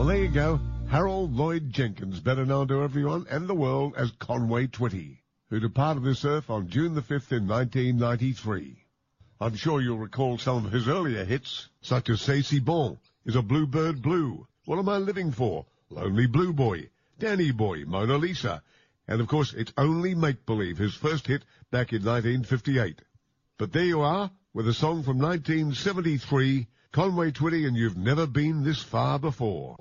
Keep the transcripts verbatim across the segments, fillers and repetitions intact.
Well, there you go. Harold Lloyd Jenkins, better known to everyone and the world as Conway Twitty, who departed this earth on June the fifth in nineteen ninety-three. I'm sure you'll recall some of his earlier hits, such as C'est Si Bon, Is a Bluebird Blue, What Am I Living For, Lonely Blue Boy, Danny Boy, Mona Lisa, and of course It's Only Make Believe, his first hit back in nineteen fifty-eight. But there you are, with a song from nineteen seventy-three, Conway Twitty and You've Never Been This Far Before.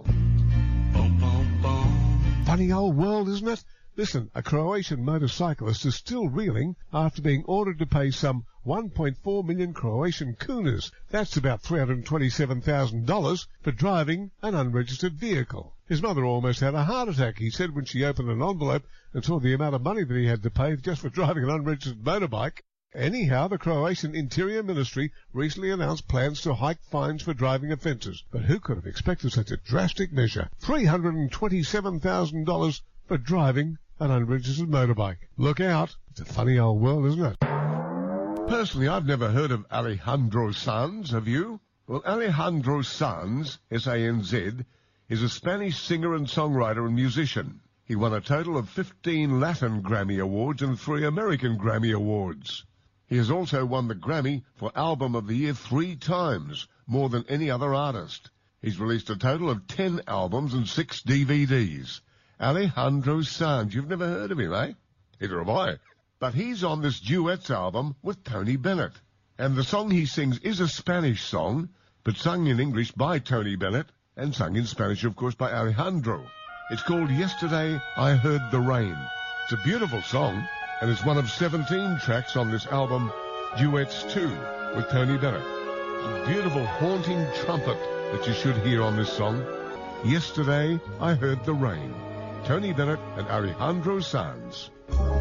Boom, boom, boom. Funny old world, isn't it? Listen, a Croatian motorcyclist is still reeling after being ordered to pay some one point four million Croatian kunas. That's about three hundred twenty-seven thousand dollars for driving an unregistered vehicle. His mother almost had a heart attack, he said, when she opened an envelope and saw the amount of money that he had to pay just for driving an unregistered motorbike. Anyhow, the Croatian Interior Ministry recently announced plans to hike fines for driving offences. But who could have expected such a drastic measure? three hundred twenty-seven thousand dollars for driving an unregistered motorbike. Look out. It's a funny old world, isn't it? Personally, I've never heard of Alejandro Sanz, have you? Well, Alejandro Sanz, S A N Z, is a Spanish singer and songwriter and musician. He won a total of fifteen Latin Grammy Awards and three American Grammy Awards. He has also won the Grammy for Album of the Year three times, more than any other artist. He's released a total of ten albums and six D V Ds. Alejandro Sanz, you've never heard of him, eh? Neither have I. But he's on this duets album with Tony Bennett. And the song he sings is a Spanish song, but sung in English by Tony Bennett, and sung in Spanish, of course, by Alejandro. It's called Yesterday I Heard the Rain. It's a beautiful song, and it's one of seventeen tracks on this album, Duets two, with Tony Bennett. It's a beautiful, haunting trumpet that you should hear on this song. Yesterday I Heard the Rain. Tony Bennett and Alejandro Sanz.